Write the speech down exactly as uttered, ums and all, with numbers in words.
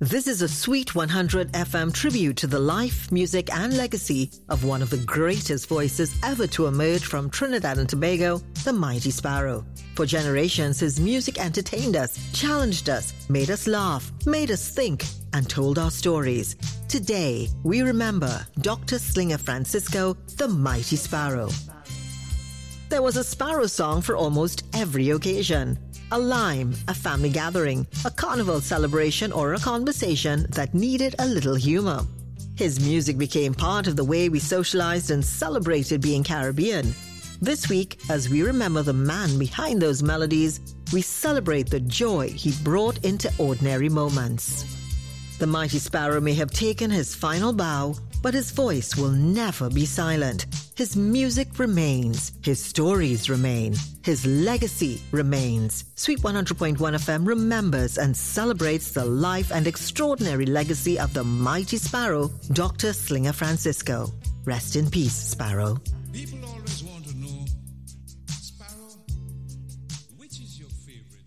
This is a Sweet one hundred F M tribute to the life, music and legacy of one of the greatest voices ever to emerge from Trinidad and Tobago, the Mighty Sparrow. For generations, his music entertained us, challenged us, made us laugh, made us think, and told our stories. Today, we remember Doctor Slinger Francisco, the Mighty Sparrow. There was a Sparrow song for almost every occasion. A lime, a family gathering, a carnival celebration, or a conversation that needed a little humor. His music became part of the way we socialized and celebrated being Caribbean. This week, as we remember the man behind those melodies, we celebrate the joy he brought into ordinary moments. The Mighty Sparrow may have taken his final bow, but his voice will never be silent. His music remains. His stories remain. His legacy remains. Sweet one hundred point one F M remembers and celebrates the life and extraordinary legacy of the Mighty Sparrow, Doctor Slinger Francisco. Rest in peace, Sparrow. People always want to know, Sparrow, which is your favorite?